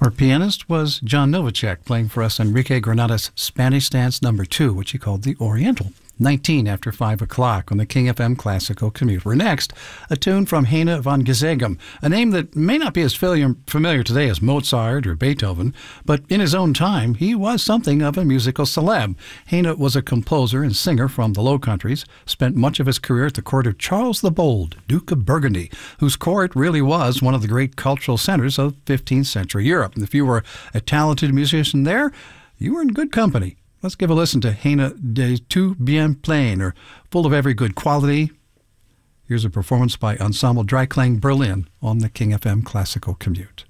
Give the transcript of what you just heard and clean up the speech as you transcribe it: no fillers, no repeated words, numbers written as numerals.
Our pianist was John Novacek, playing for us Enrique Granada's Spanish Dance No. 2, which he called the Oriental. 19 after 5 o'clock on the King FM Classical Commute. We're next, a tune from Heine van Gezegem, a name that may not be as familiar today as Mozart or Beethoven, but in his own time, he was something of a musical celeb. Heine was a composer and singer from the Low Countries, spent much of his career at the court of Charles the Bold, Duke of Burgundy, whose court really was one of the great cultural centers of 15th century Europe. And if you were a talented musician there, you were in good company. Let's give a listen to Heine de Tout Bien Plein, or Full of Every Good Quality. Here's a performance by Ensemble Dreiklang Berlin on the King FM Classical Commute.